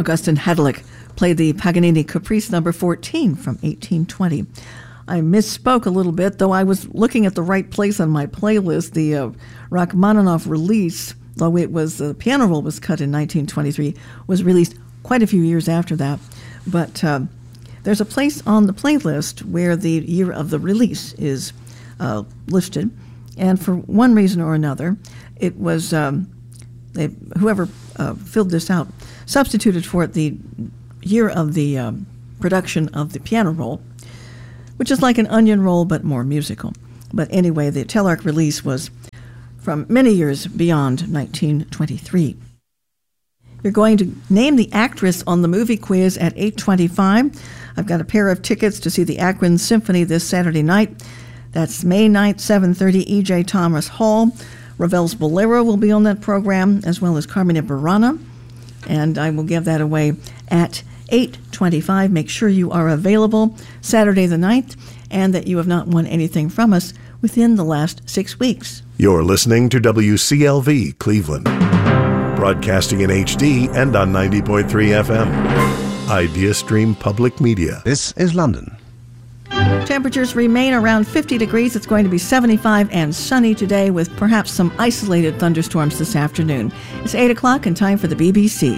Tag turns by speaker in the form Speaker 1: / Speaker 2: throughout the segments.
Speaker 1: Augustin Hadlick played the Paganini Caprice number 14 from 1820. I misspoke a little bit, though I was looking at the right place on my playlist. The Rachmaninoff release, though it was the piano roll was cut in 1923, was released quite a few years after that. But there's a place on the playlist where the year of the release is listed, and for one reason or another, it was whoever filled this out substituted for it the year of the production of the piano roll, which is like an onion roll but more musical. But anyway, the Telarc release was from many years beyond 1923. You're going to name the actress on the movie quiz at 8:25. I've got a pair of tickets to see the Akron Symphony this Saturday night. That's May 9th, 7:30, E.J. Thomas Hall. Ravel's Bolero will be on that program, as well as Carmina Burana. And I will give that away at 8:25. Make sure you are available Saturday the 9th and that you have not won anything from us within the last 6 weeks.
Speaker 2: You're listening to WCLV Cleveland, broadcasting in HD and on 90.3 FM. IdeaStream Public Media.
Speaker 3: This is London.
Speaker 1: Temperatures remain around 50 degrees. It's going to be 75 and sunny today with perhaps some isolated thunderstorms this afternoon. It's 8 o'clock and time for the BBC.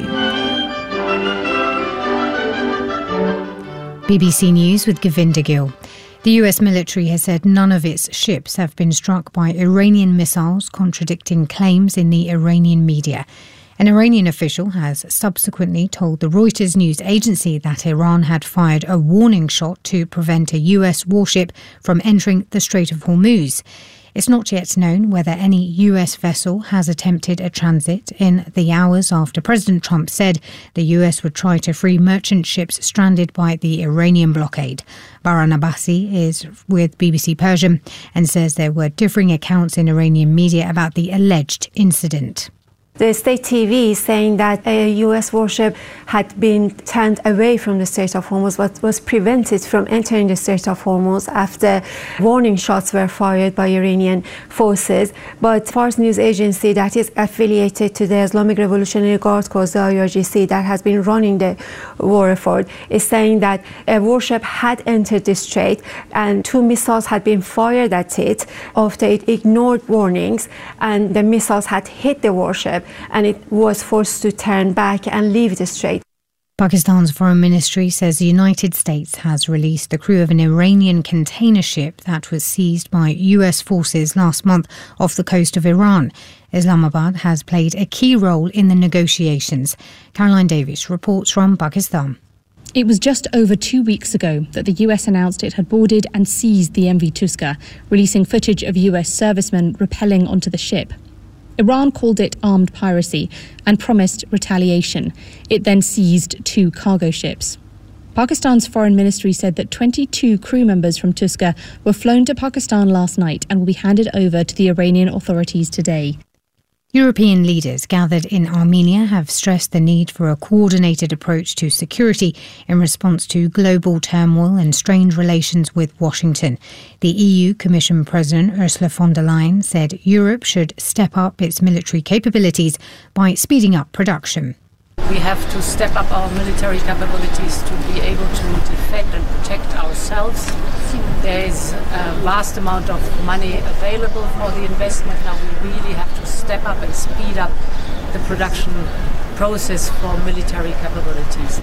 Speaker 4: BBC News with Govinda Gill. The US military has said none of its ships have been struck by Iranian missiles, contradicting claims in the Iranian media. An Iranian official has subsequently told the Reuters news agency that Iran had fired a warning shot to prevent a US warship from entering the Strait of Hormuz. It's not yet known whether any US vessel has attempted a transit in the hours after President Trump said the US would try to free merchant ships stranded by the Iranian blockade. Baran Abbasi is with BBC Persian and says there were differing accounts in Iranian media about the alleged incident.
Speaker 5: The state TV is saying that a U.S. warship had been turned away from the Strait of Hormuz but was prevented from entering the Strait of Hormuz after warning shots were fired by Iranian forces. But Fars news agency that is affiliated to the Islamic Revolutionary Guard Corps, the IRGC, that has been running the war effort, is saying that a warship had entered the strait and 2 missiles had been fired at it after it ignored warnings, and the missiles had hit the warship and it was forced to turn back and leave the strait.
Speaker 4: Pakistan's foreign ministry says the United States has released the crew of an Iranian container ship that was seized by US forces last month off the coast of Iran. Islamabad has played a key role in the negotiations. Caroline Davies reports from Pakistan.
Speaker 6: It was just over 2 weeks ago that the US announced it had boarded and seized the MV Tuska, releasing footage of US servicemen rappelling onto the ship. Iran called it armed piracy and promised retaliation. It then seized 2 cargo ships. Pakistan's foreign ministry said that 22 crew members from Tuska were flown to Pakistan last night and will be handed over to the Iranian authorities today.
Speaker 4: European leaders gathered in Armenia have stressed the need for a coordinated approach to security in response to global turmoil and strained relations with Washington. The EU Commission President Ursula von der Leyen said Europe should step up its military capabilities by speeding up production.
Speaker 7: We have to step up our military capabilities to be able to defend and protect ourselves. There is a vast amount of money available for the investment. Now we really have to step up and speed up the production process for military capabilities.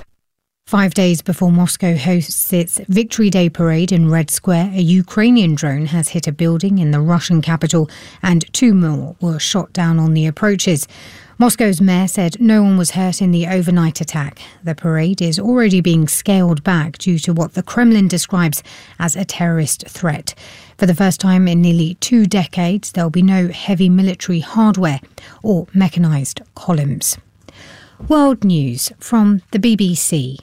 Speaker 4: 5 days before Moscow hosts its Victory Day parade in Red Square, a Ukrainian drone has hit a building in the Russian capital and 2 more were shot down on the approaches. Moscow's mayor said no one was hurt in the overnight attack. The parade is already being scaled back due to what the Kremlin describes as a terrorist threat. For the first time in nearly 2 decades, there'll be no heavy military hardware or mechanised columns. World News from the BBC.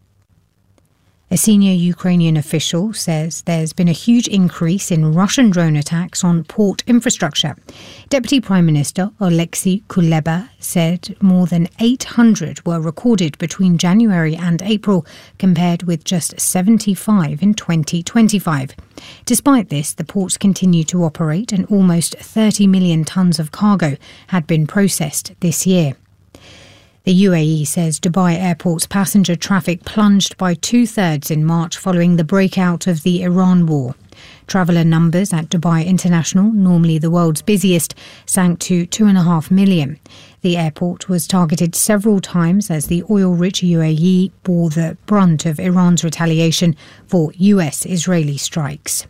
Speaker 4: A senior Ukrainian official says there's been a huge increase in Russian drone attacks on port infrastructure. Deputy Prime Minister Oleksiy Kuleba said more than 800 were recorded between January and April, compared with just 75 in 2025. Despite this, the ports continue to operate and almost 30 million tonnes of cargo had been processed this year. The UAE says Dubai Airport's passenger traffic plunged by 2/3 in March following the breakout of the Iran war. Traveller numbers at Dubai International, normally the world's busiest, sank to 2.5 million. The airport was targeted several times as the oil-rich UAE bore the brunt of Iran's retaliation for US-Israeli strikes.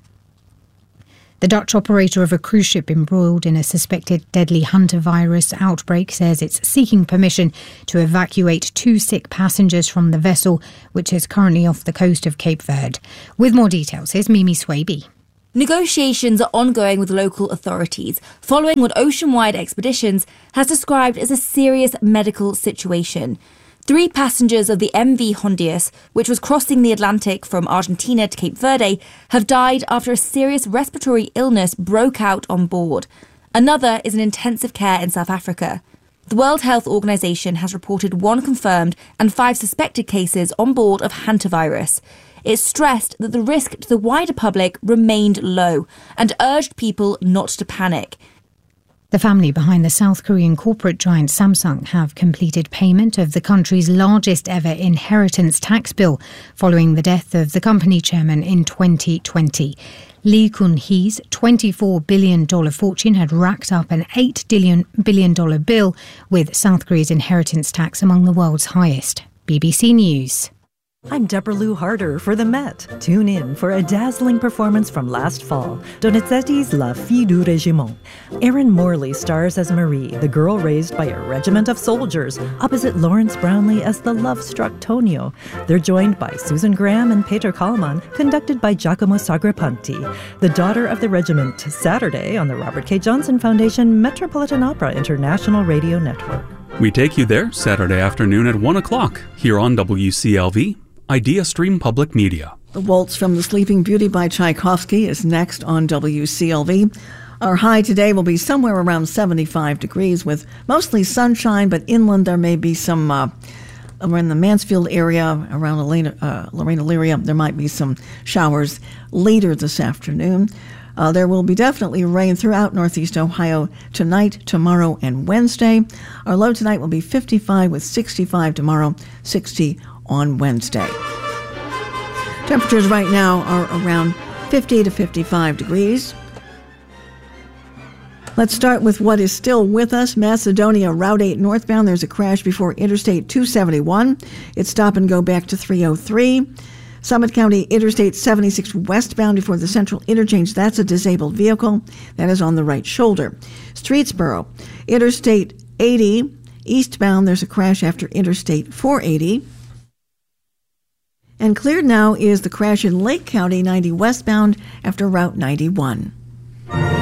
Speaker 4: The Dutch operator of a cruise ship embroiled in a suspected deadly hantavirus outbreak says it's seeking permission to evacuate 2 sick passengers from the vessel, which is currently off the coast of Cape Verde. With more details, here's Mimi Swaby.
Speaker 3: Negotiations are ongoing with local authorities following what Oceanwide Expeditions has described as a serious medical situation. 3 passengers of the MV Hondius, which was crossing the Atlantic from Argentina to Cape Verde, have died after a serious respiratory illness broke out on board. Another is in intensive care in South Africa. The World Health Organization has reported 1 confirmed and 5 suspected cases on board of hantavirus. It stressed that the risk to the wider public remained low and urged people not to panic.
Speaker 4: The family behind the South Korean corporate giant Samsung have completed payment of the country's largest ever inheritance tax bill following the death of the company chairman in 2020. Lee Kun-hee's $24 billion fortune had racked up an $8 billion bill, with South Korea's inheritance tax among the world's highest. BBC News.
Speaker 8: I'm Deborah Lou Harder for the Met. Tune in for a dazzling performance from last fall, Donizetti's La Fille du Régiment. Erin Morley stars as Marie, the girl raised by a regiment of soldiers, opposite Lawrence Brownlee as the love-struck Tonio. They're joined by Susan Graham and Peter Kallman, conducted by Giacomo Sagrapanti. The Daughter of the Regiment, Saturday on the Robert K. Johnson Foundation Metropolitan Opera International Radio Network.
Speaker 9: We take you there Saturday afternoon at 1 o'clock here on WCLV. Idea Stream Public Media.
Speaker 1: The Waltz from the Sleeping Beauty by Tchaikovsky is next on WCLV. Our high today will be somewhere around 75 degrees with mostly sunshine, but inland there may be some, in the Mansfield area, around Lorena, Lyria, there might be some showers later this afternoon. There will be definitely rain throughout northeast Ohio tonight, tomorrow, and Wednesday. Our low tonight will be 55 with 65 tomorrow, 60 on Wednesday. Temperatures right now are around 50 to 55 degrees. Let's start with what is still with us. Macedonia Route 8 northbound. There's a crash before Interstate 271. It's stop and go back to 303. Summit County Interstate 76 westbound before the Central Interchange. That's a disabled vehicle. That is on the right shoulder. Streetsboro Interstate 80 eastbound. There's a crash after Interstate 480. And cleared now is the crash in Lake County 90 westbound after Route 91.